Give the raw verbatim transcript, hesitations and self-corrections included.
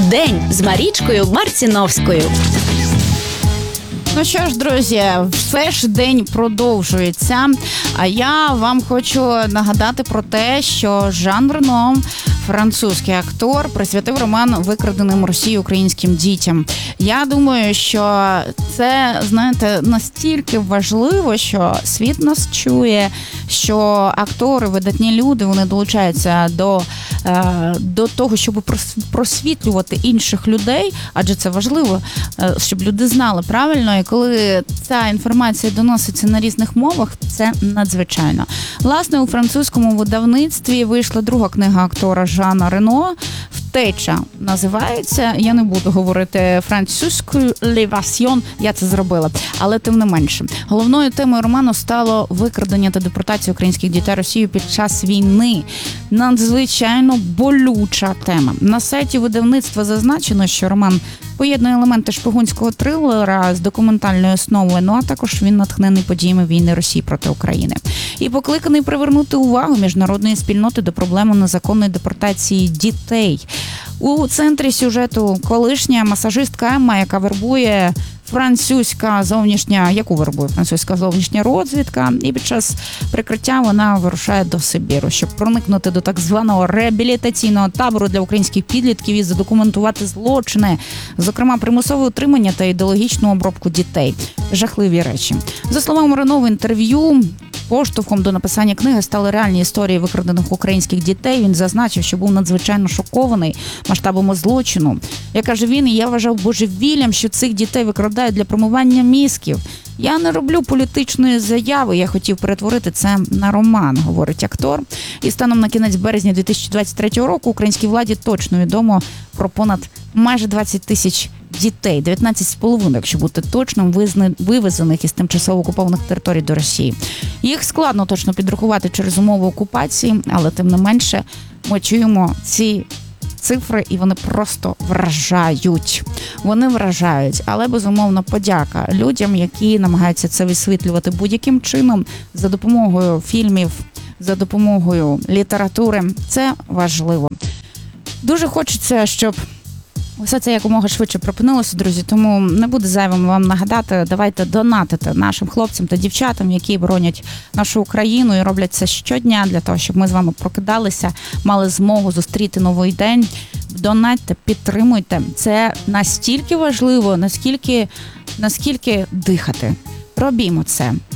День з Марічкою Марціновською. Ну що ж, друзі, все ж день продовжується. А я вам хочу нагадати про те, що Жан Рено, французький актор, присвятив роман викраденим Росією українським дітям. Я думаю, що це, знаєте, настільки важливо, що світ нас чує, що актори, видатні люди, вони долучаються до, до того, щоб просвітлювати інших людей, адже це важливо, щоб люди знали правильно. І коли ця інформація доноситься на різних мовах, це надзвичайно. Власне, у французькому видавництві вийшла друга книга актора Жана Рено «Втеча» називається. Я не буду говорити французькою «L'évasion», я це зробила, але тим не менше. Головною темою роману стало викрадення та депортація українських дітей Росією під час війни. Надзвичайно болюча тема. На сайті видавництва зазначено, що роман поєднує елементи шпигунського трилера з документальною основою, ну а також він натхнений подіями війни Росії проти України. І покликаний привернути увагу міжнародної спільноти до проблеми незаконної депортації дітей. У центрі сюжету колишня масажистка Емма, яка вербує французька зовнішня, яку вербує французька зовнішня розвідка, і під час прикриття вона вирушає до Сибіру, щоб проникнути до так званого реабілітаційного табору для українських підлітків і задокументувати злочини, зокрема примусове утримання та ідеологічну обробку дітей. Жахливі речі. За словами Рено в інтерв'ю, поштовхом до написання книги стали реальні історії викрадених українських дітей. Він зазначив, що був надзвичайно шокований масштабами злочину. Як каже він, я вважав божевіллям, що цих дітей викрадають для промивання мізків. Я не роблю політичної заяви, я хотів перетворити це на роман, говорить актор. І станом на кінець березня дві тисячі двадцять третього року українській владі точно відомо про понад майже двадцять тисяч дітей, дев'ятнадцять з половиною, якщо бути точним, вивезених із тимчасово окупованих територій до Росії. Їх складно точно підрахувати через умови окупації, але тим не менше ми чуємо ці цифри, і вони просто вражають. Вони вражають, але, безумовно, подяка людям, які намагаються це висвітлювати будь-яким чином, за допомогою фільмів, за допомогою літератури. Це важливо. Дуже хочеться, щоб все це якомога швидше припинилося, друзі, тому не буде зайвим вам нагадати, давайте донатити нашим хлопцям та дівчатам, які боронять нашу Україну і роблять це щодня для того, щоб ми з вами прокидалися, мали змогу зустріти новий день. Донатьте, підтримуйте. Це настільки важливо, наскільки, наскільки дихати. Робімо це.